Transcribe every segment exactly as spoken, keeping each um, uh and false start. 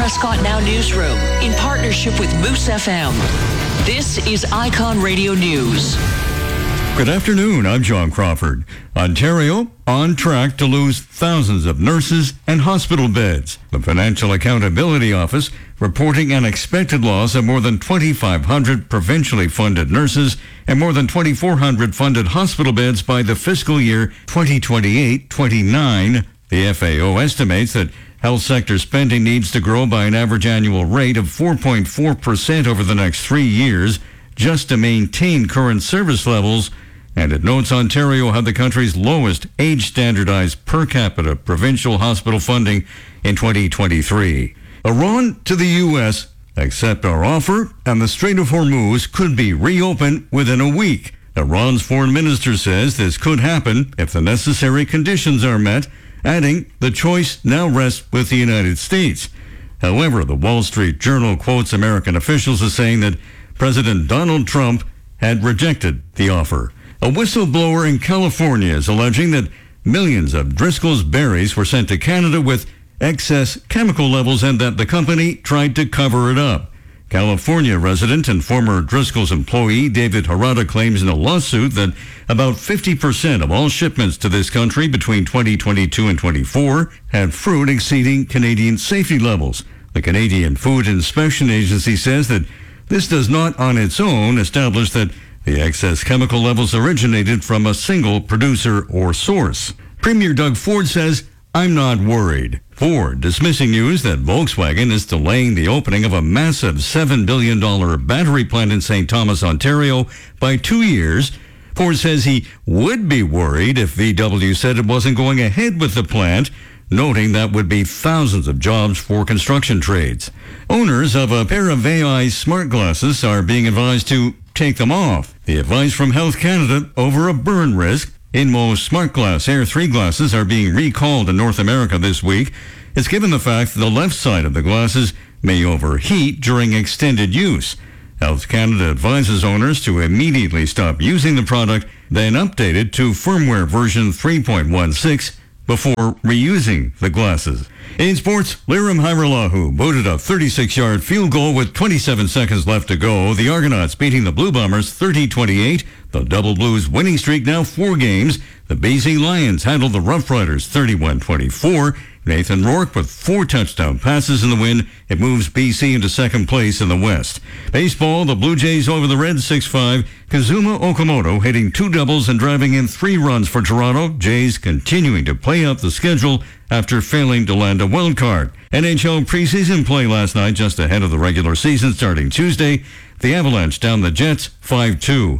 Prescott Now Newsroom in partnership with Moose F M. This is Icon Radio News. Good afternoon, I'm John Crawford. Ontario on track to lose thousands of nurses and hospital beds. The Financial Accountability Office reporting an expected loss of more than twenty-five hundred provincially funded nurses and more than twenty-four hundred funded hospital beds by the fiscal year twenty twenty-eight twenty-nine. The F A O estimates that health sector spending needs to grow by an average annual rate of four point four percent over the next three years just to maintain current service levels. And it notes Ontario had the country's lowest age-standardized per capita provincial hospital funding in twenty twenty-three. Iran to the U S, accept our offer, and the Strait of Hormuz could be reopened within a week. Iran's foreign minister says this could happen if the necessary conditions are met, adding the choice now rests with the United States. However, the Wall Street Journal quotes American officials as saying that President Donald Trump had rejected the offer. A whistleblower in California is alleging that millions of Driscoll's berries were sent to Canada with excess chemical levels and that the company tried to cover it up. California resident and former Driscoll's employee David Harada claims in a lawsuit that about fifty percent of all shipments to this country between twenty twenty-two and twenty-four had fruit exceeding Canadian safety levels. The Canadian Food Inspection Agency says that this does not on its own establish that the excess chemical levels originated from a single producer or source. Premier Doug Ford says, "I'm not worried." Ford dismissing news that Volkswagen is delaying the opening of a massive seven billion dollars battery plant in Saint Thomas, Ontario by two years. Ford says he would be worried if V W said it wasn't going ahead with the plant, noting that would be thousands of jobs for construction trades. Owners of a pair of A I smart glasses are being advised to take them off. The advice from Health Canada over a burn risk. InMo's Smart Glass Air three glasses are being recalled in North America this week. It's given the fact that the left side of the glasses may overheat during extended use. Health Canada advises owners to immediately stop using the product, then update it to firmware version three point one six before reusing the glasses. In sports, Lirim Hajrullahu booted a thirty-six-yard field goal with twenty-seven seconds left to go. The Argonauts beating the Blue Bombers thirty twenty-eight. The Double Blues winning streak now four games. The B C Lions handled the Rough Riders thirty-one twenty-four. Nathan Rourke with four touchdown passes in the win. It moves B C into second place in the West. Baseball, the Blue Jays over the Reds six five. Kazuma Okamoto hitting two doubles and driving in three runs for Toronto. Jays continuing to play out the schedule after failing to land a wild card. N H L preseason play last night just ahead of the regular season starting Tuesday. The Avalanche down the Jets five two.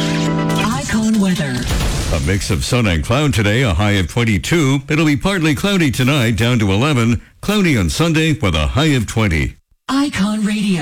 Icon weather. A mix of sun and cloud today, a high of twenty-two. It'll be partly cloudy tonight, down to eleven. Cloudy on Sunday with a high of twenty. Icon Radio.